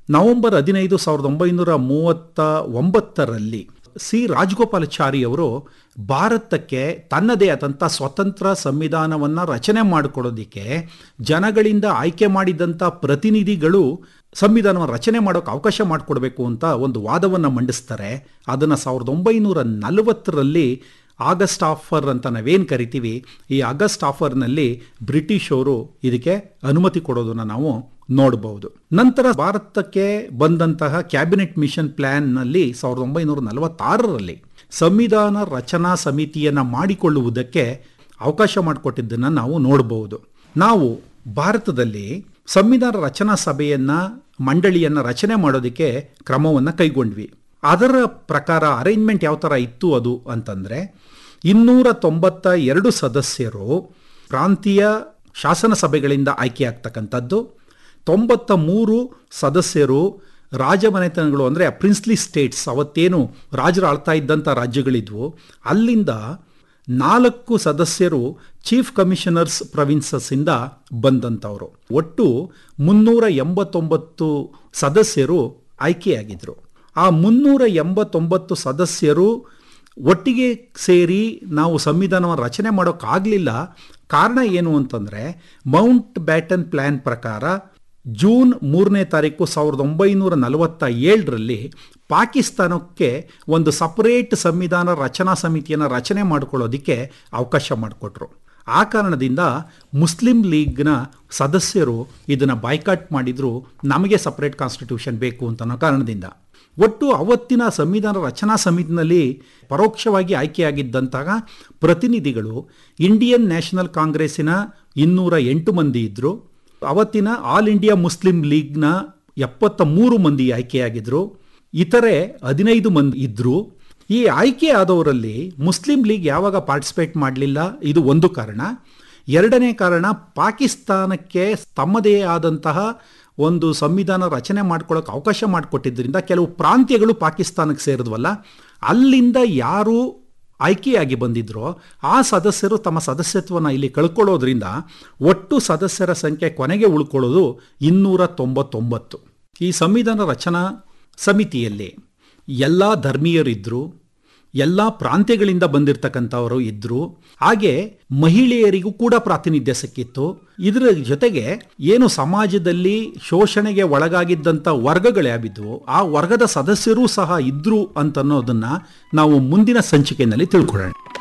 November 15, 1939ರಲ್ಲಿ C Rajagopalachari ಅವರು ಭಾರತಕ್ಕೆ ತನ್ನದೇ ಆದಂಥ ಸ್ವತಂತ್ರ ಸಂವಿಧಾನವನ್ನು ರಚನೆ ಮಾಡಿಕೊಡೋದಕ್ಕೆ ಜನಗಳಿಂದ ಆಯ್ಕೆ ಮಾಡಿದಂಥ ಪ್ರತಿನಿಧಿಗಳು ಸಂವಿಧಾನವನ್ನು ರಚನೆ ಮಾಡೋಕ್ಕೆ ಅವಕಾಶ ಮಾಡಿಕೊಡ್ಬೇಕು ಅಂತ ಒಂದು ವಾದವನ್ನು ಮಂಡಿಸ್ತಾರೆ. ಅದನ್ನು 1940ರಲ್ಲಿ ಆಗಸ್ಟ್ ಆಫರ್ ಅಂತ ನಾವೇನು ಕರಿತೀವಿ, ಈ ಆಗಸ್ಟ್ ಆಫರ್ನಲ್ಲಿ ಬ್ರಿಟಿಷರು ಇದಕ್ಕೆ ಅನುಮತಿ ಕೊಡೋದನ್ನು ನಾವು ನೋಡಬಹುದು. ನಂತರ ಭಾರತಕ್ಕೆ ಬಂದಂತಹ ಕ್ಯಾಬಿನೆಟ್ ಮಿಷನ್ ಪ್ಲಾನ್ನಲ್ಲಿ 1946ರಲ್ಲಿ ಸಂವಿಧಾನ ರಚನಾ ಸಮಿತಿಯನ್ನು ಮಾಡಿಕೊಳ್ಳುವುದಕ್ಕೆ ಅವಕಾಶ ಮಾಡಿಕೊಟ್ಟಿದ್ದನ್ನು ನಾವು ನೋಡಬಹುದು. ನಾವು ಭಾರತದಲ್ಲಿ ಸಂವಿಧಾನ ರಚನಾ ಮಂಡಳಿಯನ್ನು ರಚನೆ ಮಾಡೋದಕ್ಕೆ ಕ್ರಮವನ್ನು ಕೈಗೊಂಡ್ವಿ. ಅದರ ಪ್ರಕಾರ ಅರೇಂಜ್ಮೆಂಟ್ ಯಾವ ಥರ ಇತ್ತು ಅದು ಅಂತಂದರೆ, 292 ಸದಸ್ಯರು ಪ್ರಾಂತೀಯ ಶಾಸನ ಸಭೆಗಳಿಂದ ಆಯ್ಕೆಯಾಗ್ತಕ್ಕಂಥದ್ದು, 93 ಸದಸ್ಯರು ರಾಜಮನೆತನಗಳು ಅಂದರೆ ಪ್ರಿನ್ಸ್ಲಿ ಸ್ಟೇಟ್ಸ್, ಅವತ್ತೇನು ರಾಜರು ಆಳ್ತಾ ಇದ್ದಂಥ ರಾಜ್ಯಗಳಿದ್ವು ಅಲ್ಲಿಂದ 4 ಸದಸ್ಯರು ಚೀಫ್ ಕಮಿಷನರ್ಸ್ ಪ್ರೊವಿನ್ಸಸ್ಸಿಂದ ಬಂದಂಥವರು. ಒಟ್ಟು 389 ಸದಸ್ಯರು ಆಯ್ಕೆಯಾಗಿದ್ದರು. ಆ 389 ಸದಸ್ಯರು ಒಟ್ಟಿಗೆ ಸೇರಿ ನಾವು ಸಂವಿಧಾನವನ್ನು ರಚನೆ ಮಾಡೋಕ್ಕಾಗಲಿಲ್ಲ. ಕಾರಣ ಏನು ಅಂತಂದರೆ, ಮೌಂಟ್ ಬ್ಯಾಟನ್ ಪ್ಲ್ಯಾನ್ ಪ್ರಕಾರ ಜೂನ್ 3ನೇ ತಾರೀಕು 1947ರಲ್ಲಿ ಪಾಕಿಸ್ತಾನಕ್ಕೆ ಒಂದು ಸಪರೇಟ್ ಸಂವಿಧಾನ ರಚನಾ ಸಮಿತಿಯನ್ನು ರಚನೆ ಮಾಡಿಕೊಳ್ಳೋದಕ್ಕೆ ಅವಕಾಶ ಮಾಡಿಕೊಟ್ರು. ಆ ಕಾರಣದಿಂದ ಮುಸ್ಲಿಂ ಲೀಗ್ನ ಸದಸ್ಯರು ಇದನ್ನು ಬಾಯ್ಕಾಟ್ ಮಾಡಿದ್ರು, ನಮಗೆ ಸಪರೇಟ್ ಕಾನ್ಸ್ಟಿಟ್ಯೂಷನ್ ಬೇಕು ಅನ್ನೋ ಕಾರಣದಿಂದ. ಒಟ್ಟು ಅವತ್ತಿನ ಸಂವಿಧಾನ ರಚನಾ ಸಮಿತಿನಲ್ಲಿ ಪರೋಕ್ಷವಾಗಿ ಆಯ್ಕೆಯಾಗಿದ್ದಂತಹ ಪ್ರತಿನಿಧಿಗಳು ಇಂಡಿಯನ್ ನ್ಯಾಷನಲ್ ಕಾಂಗ್ರೆಸ್ಸಿನ 208 ಮಂದಿ ಇದ್ದರು. ಅವತ್ತಿನ ಆಲ್ ಇಂಡಿಯಾ ಮುಸ್ಲಿಂ ಲೀಗ್ನ 73 ಮಂದಿ ಆಯ್ಕೆಯಾಗಿದ್ದರು. ಇತರೆ 15 ಮಂದಿ ಇದ್ದರು. ಈ ಆಯ್ಕೆ ಆದವರಲ್ಲಿ ಮುಸ್ಲಿಂ ಲೀಗ್ ಯಾವಾಗ ಪಾರ್ಟಿಸಿಪೇಟ್ ಮಾಡಲಿಲ್ಲ, ಇದು ಒಂದು ಕಾರಣ. ಎರಡನೇ ಕಾರಣ, ಪಾಕಿಸ್ತಾನಕ್ಕೆ ತಮ್ಮದೇ ಆದಂತಹ ಒಂದು ಸಂವಿಧಾನ ರಚನೆ ಮಾಡ್ಕೊಳ್ಳೋಕೆ ಅವಕಾಶ ಮಾಡಿಕೊಟ್ಟಿದ್ದರಿಂದ ಕೆಲವು ಪ್ರಾಂತ್ಯಗಳು ಪಾಕಿಸ್ತಾನಕ್ಕೆ ಸೇರಿದ್ವಲ್ಲ, ಅಲ್ಲಿಂದ ಯಾರು ಆಯ್ಕೆಯಾಗಿ ಬಂದಿದ್ರೋ ಆ ಸದಸ್ಯರು ತಮ್ಮ ಸದಸ್ಯತ್ವವನ್ನು ಇಲ್ಲಿ ಕಳ್ಕೊಳ್ಳೋದ್ರಿಂದ ಒಟ್ಟು ಸದಸ್ಯರ ಸಂಖ್ಯೆ ಕೊನೆಗೆ ಉಳ್ಕೊಳ್ಳೋದು 299. ಈ ಸಂವಿಧಾನ ರಚನಾ ಸಮಿತಿಯಲ್ಲಿ ಎಲ್ಲ ಧರ್ಮೀಯರಿದ್ದರು, ಎಲ್ಲ ಪ್ರಾಂತ್ಯಗಳಿಂದ ಬಂದಿರತಕ್ಕಂಥವರು ಇದ್ದರು, ಹಾಗೆ ಮಹಿಳೆಯರಿಗೂ ಕೂಡ ಪ್ರಾತಿನಿಧ್ಯ ಸಿಕ್ಕಿತ್ತು. ಇದರ ಜೊತೆಗೆ ಏನು ಸಮಾಜದಲ್ಲಿ ಶೋಷಣೆಗೆ ಒಳಗಾಗಿದ್ದಂಥ ವರ್ಗಗಳು ಯಾವಿದ್ವು ಆ ವರ್ಗದ ಸದಸ್ಯರೂ ಸಹ ಇದ್ದರು ಅಂತನ್ನೋದನ್ನು ನಾವು ಮುಂದಿನ ಸಂಚಿಕೆಯಲ್ಲಿ ತಿಳ್ಕೊಳ್ಳೋಣ.